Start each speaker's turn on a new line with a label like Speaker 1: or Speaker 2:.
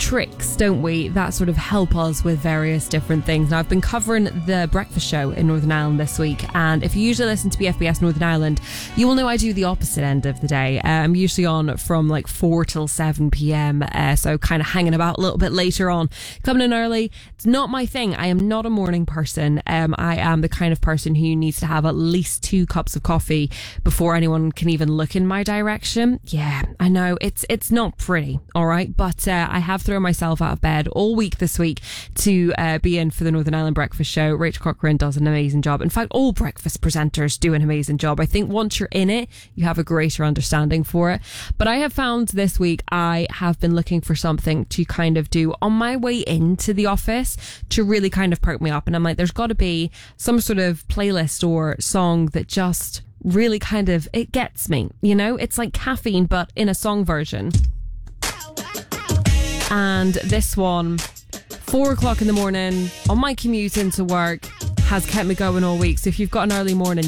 Speaker 1: tricks, don't we, that sort of help us with various different things. Now, I've been covering the breakfast show in Northern Ireland this week, and if you usually listen to BFBS Northern Ireland, you will know I do the opposite end of the day. I'm usually on from like 4 till 7 p.m, so kind of hanging about a little bit later on. Coming in early, it's not my thing. I am not a morning person. I am the kind of person who needs to have at least 2 cups of coffee before anyone can even look in my direction. Yeah, I know, it's not pretty, alright, but I have thrown myself out of bed all week this week to be in for the Northern Ireland breakfast show. Rachel Corcoran does an amazing job. In fact, all breakfast presenters do an amazing job. I think once you're in it, you have a greater understanding for it. But I have found this week I have been looking for something to kind of do on my way into the office to really kind of perk me up. And I'm like, there's got to be some sort of playlist or song that just really kind of, it gets me, you know? It's like caffeine, but in a song version. And this one, 4 o'clock in the morning on my commute into work, has kept me going all week. So if you've got an early morning,